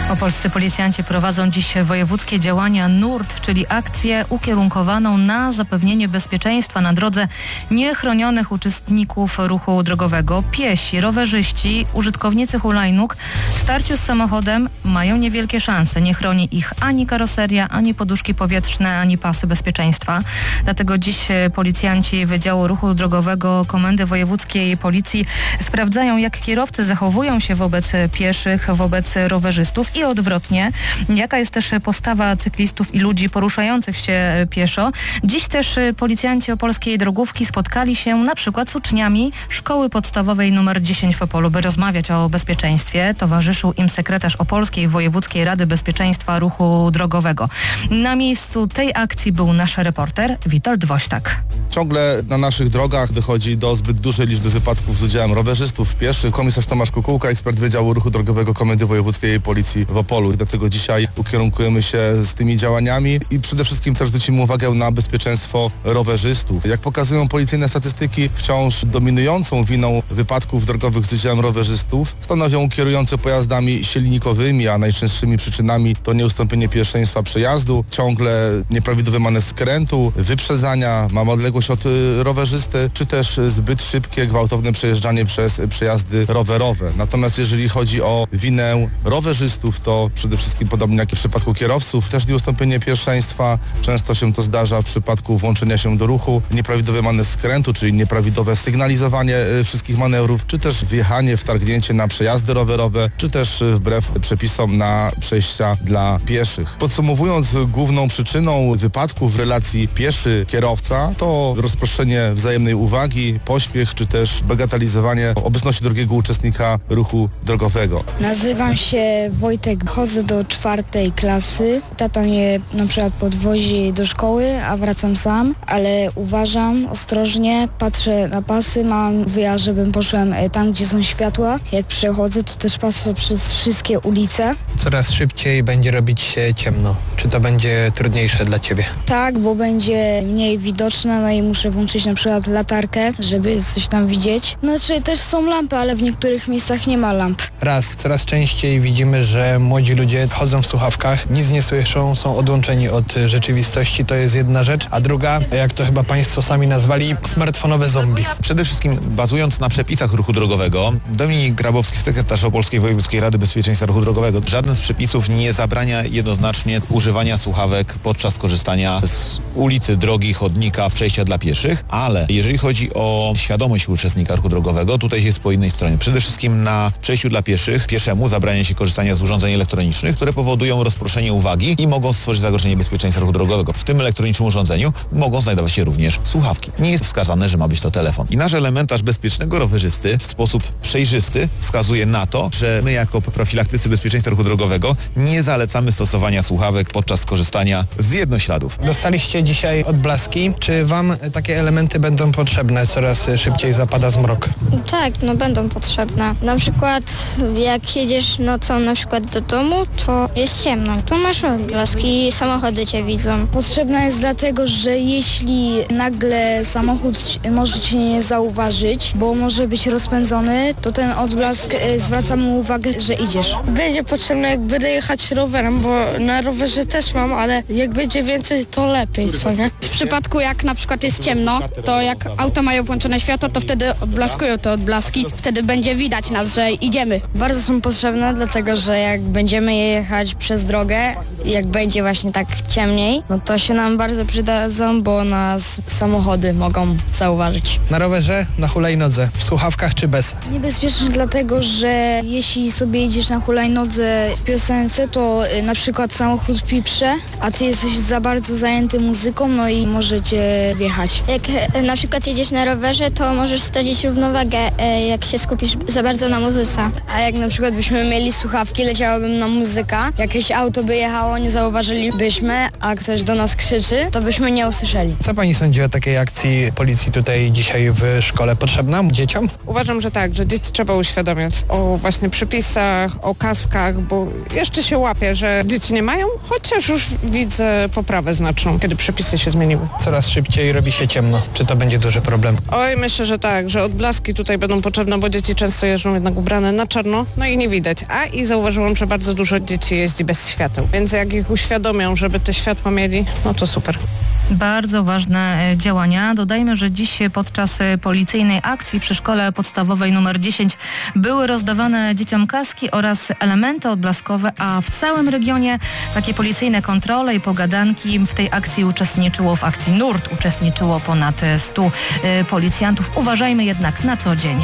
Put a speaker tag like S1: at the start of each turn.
S1: Opolscy policjanci prowadzą dziś wojewódzkie działania NURT, czyli akcję ukierunkowaną na zapewnienie bezpieczeństwa na drodze niechronionych uczestników ruchu drogowego. Piesi, rowerzyści, użytkownicy hulajnóg w starciu z samochodem mają niewielkie szanse. Nie chroni ich ani karoseria, ani poduszki powietrzne, ani pasy bezpieczeństwa. Dlatego dziś policjanci Wydziału Ruchu Drogowego Komendy Wojewódzkiej Policji sprawdzają, jak kierowcy zachowują się wobec pieszych, wobec rowerzystów i odwrotnie. Jaka jest też postawa cyklistów i ludzi poruszających się pieszo. Dziś też policjanci opolskiej drogówki spotkali się na przykład z uczniami Szkoły Podstawowej nr 10 w Opolu, by rozmawiać o bezpieczeństwie. Towarzyszył im sekretarz Opolskiej Wojewódzkiej Rady Bezpieczeństwa Ruchu Drogowego. Na miejscu tej akcji był nasz reporter Witold Wośtak.
S2: Ciągle na naszych drogach dochodzi do zbyt dużej liczby wypadków z udziałem rowerzystów, pieszych. Komisarz Tomasz Kukułka, ekspert Wydziału Ruchu Drogowego Komendy Wojewódzkiej Policji w Opolu. Dlatego dzisiaj ukierunkujemy się z tymi działaniami i przede wszystkim też zwrócimy uwagę na bezpieczeństwo rowerzystów. Jak pokazują policyjne statystyki, wciąż dominującą winą wypadków drogowych z udziałem rowerzystów stanowią kierujący pojazdami silnikowymi, a najczęstszymi przyczynami to nieustąpienie pierwszeństwa przejazdu, ciągle nieprawidłowy manewr skrętu, wyprzedzania, mała odległość od rowerzysty, czy też zbyt szybkie, gwałtowne przejeżdżanie przez przejazdy rowerowe. Natomiast jeżeli chodzi o winę rowerzystów, to przede wszystkim podobnie jak i w przypadku kierowców, też nieustąpienie pierwszeństwa. Często się to zdarza w przypadku włączenia się do ruchu, nieprawidłowy manewr skrętu, czyli nieprawidłowe sygnalizowanie wszystkich manewrów, czy też wjechanie, wtargnięcie na przejazdy rowerowe, czy też wbrew przepisom na przejścia dla pieszych. Podsumowując, główną przyczyną wypadków w relacji pieszy-kierowca to rozproszenie wzajemnej uwagi, pośpiech, czy też bagatelizowanie obecności drugiego uczestnika ruchu drogowego.
S3: Nazywam się Wojtek, chodzę do 4. klasy. Tata mnie na przykład podwozi do szkoły, a wracam sam, ale uważam ostrożnie, patrzę na pasy, mam wyjazd, żebym poszłem tam, gdzie są światła. Jak przechodzę, to też patrzę przez wszystkie ulice.
S4: Coraz szybciej będzie robić się ciemno. Czy to będzie trudniejsze dla Ciebie?
S3: Tak, bo będzie mniej widoczne, no i muszę włączyć na przykład latarkę, żeby coś tam widzieć. Znaczy też są lampy, ale w niektórych miejscach nie ma lamp.
S4: Coraz częściej widzimy, że młodzi ludzie chodzą w słuchawkach, nic nie słyszą, są odłączeni od rzeczywistości, to jest jedna rzecz, a druga, jak to chyba Państwo sami nazwali, smartfonowe zombie.
S5: Przede wszystkim bazując na przepisach ruchu drogowego, Dominik Grabowski, sekretarz Opolskiej Wojewódzkiej Rady Bezpieczeństwa Ruchu Drogowego, żaden z przepisów nie zabrania jednoznacznie używania słuchawek podczas korzystania z ulicy, drogi, chodnika, przejścia dla pieszych, ale jeżeli chodzi o świadomość uczestnika ruchu drogowego, tutaj jest po innej stronie. Przede wszystkim na przejściu dla pieszych, pieszemu zabrania się korzystania z urządzeń elektronicznych, które powodują rozproszenie uwagi i mogą stworzyć zagrożenie bezpieczeństwa ruchu drogowego. W tym elektronicznym urządzeniu mogą znajdować się również słuchawki. Nie jest wskazane, że ma być to telefon. I nasz elementarz bezpiecznego rowerzysty w sposób przejrzysty wskazuje na to, że my jako profilaktycy bezpieczeństwa ruchu drogowego nie zalecamy stosowania słuchawek podczas korzystania z jednośladów.
S4: Dostaliście dzisiaj odblaski. Czy Wam takie elementy będą potrzebne? Coraz szybciej zapada zmrok.
S6: Tak, będą potrzebne. Na przykład jak jedziesz nocą na przykład do domu, to jest ciemno. To masz odblaski i samochody Cię widzą.
S3: Potrzebna jest dlatego, że jeśli nagle samochód może Cię nie zauważyć, bo może być rozpędzony, to ten odblask zwraca mu uwagę, że idziesz.
S7: Będzie potrzebne jakby jechać rowerem, bo na rowerze też mam, ale jak będzie więcej, to lepiej, co nie?
S8: W przypadku jak na przykład jest ciemno, to jak auta mają włączone światło, to wtedy odblaskują te odblaski, wtedy będzie widać nas, że idziemy.
S9: Bardzo są potrzebne, dlatego że jak będziemy jechać przez drogę, jak będzie właśnie tak ciemniej, no to się nam bardzo przydadzą, bo nas samochody mogą zauważyć.
S4: Na rowerze, na hulajnodze, w słuchawkach czy bez?
S3: Niebezpieczne dlatego, że jeśli sobie jedziesz na hulajnodze w piosence, to na przykład samochód piprze, a ty jesteś za bardzo zajęty muzyką, no i może cię wjechać.
S6: Jak na przykład jedziesz na rowerze, to możesz stracić równowagę, jak się skupisz za bardzo na muzyce.
S9: A jak na przykład byśmy mieli słuchawki, leciałabym na muzyka, jakieś auto by jechało, nie zauważylibyśmy, a ktoś do nas krzyczy, to byśmy nie usłyszeli.
S4: Co Pani sądzi o takiej akcji policji tutaj dzisiaj w szkole? Potrzebna dzieciom?
S7: Uważam, że tak, że dzieci trzeba uświadamiać o właśnie przepisach, o kaskach, bo jeszcze się łapie, że dzieci nie mają, chociaż już widzę poprawę znaczną, kiedy przepisy się zmieniły.
S4: Coraz szybciej robi zrobi się ciemno. Czy to będzie duży problem?
S7: Oj, myślę, że tak, że odblaski tutaj będą potrzebne, bo dzieci często jeżdżą jednak ubrane na czarno, no i nie widać. I zauważyłam, że bardzo dużo dzieci jeździ bez świateł, więc jak ich uświadomią, żeby te światła mieli, no to super.
S1: Bardzo ważne działania. Dodajmy, że dziś podczas policyjnej akcji przy szkole podstawowej nr 10 były rozdawane dzieciom kaski oraz elementy odblaskowe, a w całym regionie takie policyjne kontrole i pogadanki w tej akcji w akcji NURT uczestniczyło ponad 100 policjantów. Uważajmy jednak na co dzień.